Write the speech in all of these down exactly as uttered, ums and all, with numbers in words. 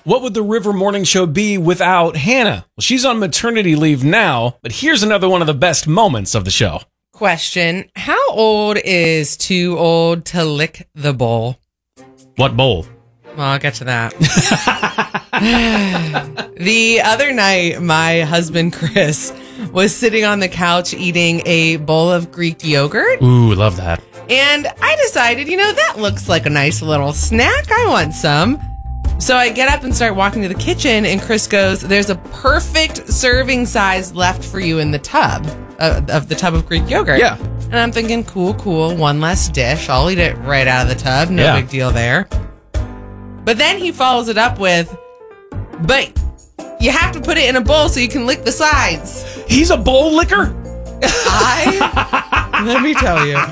What would the River Morning Show be without Hannah? Well, she's on maternity leave now, but here's another one of the best moments of the show. Question. How old is too old to lick the bowl? What bowl? Well, I'll get to that. The other night, my husband, Chris, was sitting on the couch eating a bowl of Greek yogurt. Ooh, love that. And I decided, you know, that looks like a nice little snack. I want some. So I get up and start walking to the kitchen, and Chris goes, there's a perfect serving size left for you in the tub, uh, of the tub of Greek yogurt. Yeah. And I'm thinking, cool, cool, one less dish. I'll eat it right out of the tub. No Yeah. big deal there. But then he follows it up with, but you have to put it in a bowl so you can lick the sides. He's a bowl licker? I, let me tell you,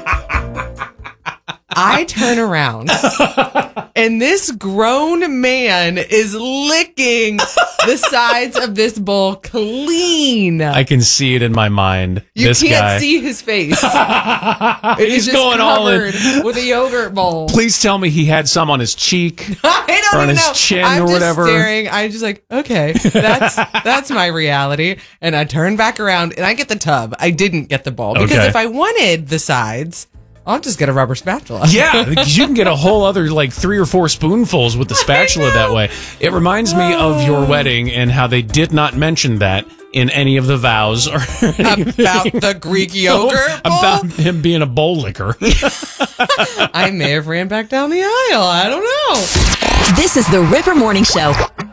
I turn around and this grown man is licking the sides of this bowl clean. I can see it in my mind. You this can't guy. see his face. It He's is just going all in. covered with a yogurt bowl. Please tell me he had some on his cheek. I don't Or on even his know. chin I'm or just whatever. staring. I'm just like, okay, that's that's my reality. And I turn back around and I get the tub. I didn't get the bowl because Okay. if I wanted the sides, I'll just get a rubber spatula. Yeah, because you can get a whole other like three or four spoonfuls with the spatula that way. It reminds me of your wedding and how they did not mention that in any of the vows or About the Greek yogurt bowl? about him being a bowl licker. I may have ran back down the aisle. I don't know. This is the River Morning Show.